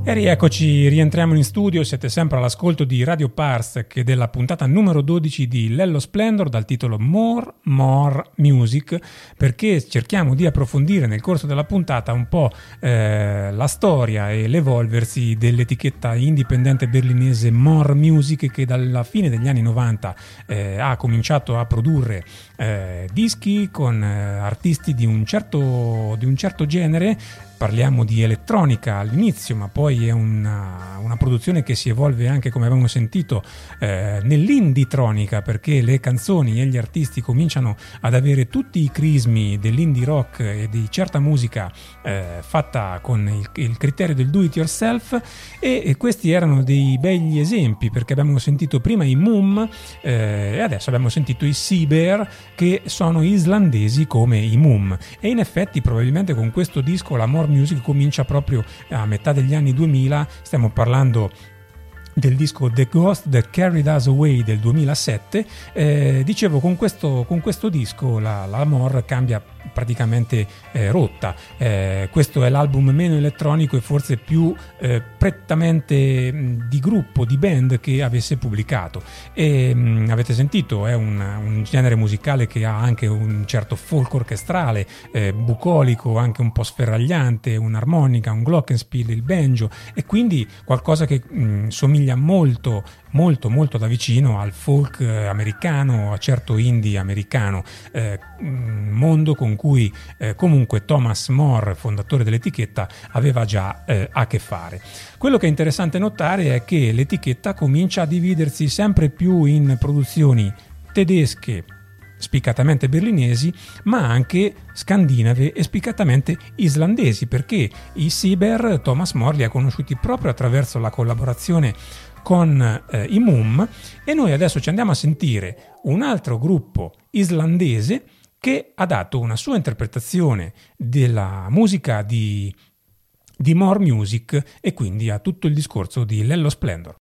E rieccoci, rientriamo in studio, siete sempre all'ascolto di Radio Parsec e della puntata numero 12 di Lello Splendor dal titolo More Music, perché cerchiamo di approfondire nel corso della puntata un po' la storia e l'evolversi dell'etichetta indipendente berlinese More Music, che dalla fine degli anni 90 ha cominciato a produrre dischi con artisti di un certo genere. Parliamo di elettronica all'inizio, ma poi è una produzione che si evolve anche, come abbiamo sentito, nell'indie-tronica, perché le canzoni e gli artisti cominciano ad avere tutti i crismi dell'indie rock e di certa musica fatta con il criterio del do it yourself, e questi erano dei begli esempi, perché abbiamo sentito prima i Mum e adesso abbiamo sentito i Seabear, che sono islandesi come i Mum, e in effetti probabilmente con questo disco la More Music comincia proprio a metà degli anni 2000. Stiamo parlando del disco The Ghost That Carried Us Away del 2007. Dicevo, con questo disco la More cambia praticamente rotta. Questo è l'album meno elettronico e forse più prettamente di gruppo, di band che avesse pubblicato, e avete sentito, è un genere musicale che ha anche un certo folk orchestrale, bucolico, anche un po' sferragliante, un'armonica, un glockenspiel, il banjo, e quindi qualcosa che somiglia molto da vicino al folk americano, a certo indie americano, mondo con cui comunque Thomas More, fondatore dell'etichetta, aveva già a che fare. Quello che è interessante notare è che l'etichetta comincia a dividersi sempre più in produzioni tedesche spiccatamente berlinesi, ma anche scandinave e spiccatamente islandesi, perché i Seabear Thomas More li ha conosciuti proprio attraverso la collaborazione con i Mum, e noi adesso ci andiamo a sentire un altro gruppo islandese che ha dato una sua interpretazione della musica di More Music, e quindi a tutto il discorso di Lello Splendor.